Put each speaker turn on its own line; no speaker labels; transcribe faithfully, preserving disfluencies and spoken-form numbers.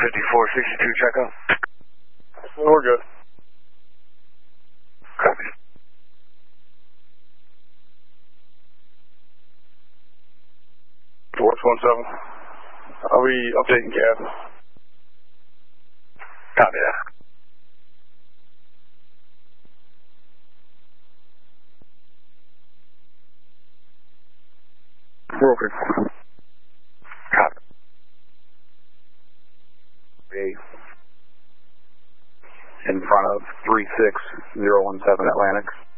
fifty-four sixty-two, check out.
We're good.
Copy.
four one seven. Are we updating cab?
Copy that.
Broker.
Copy.
In front of three six zero one seven Atlantic.